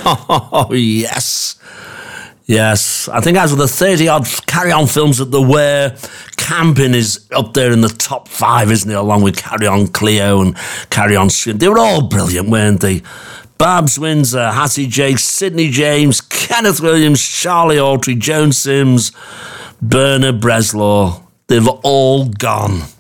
Oh, yes. Yes. I think as of the 30-odd Carry-On films that there were, Camping is up there in the top 5, isn't it? Along with Carry-On Cleo and Carry-On Swim. They were all brilliant, weren't they? Babs Windsor, Hattie Jakes, Sidney James, Kenneth Williams, Charlie Autry, Joan Sims, Bernard Bresslaw. They've all gone.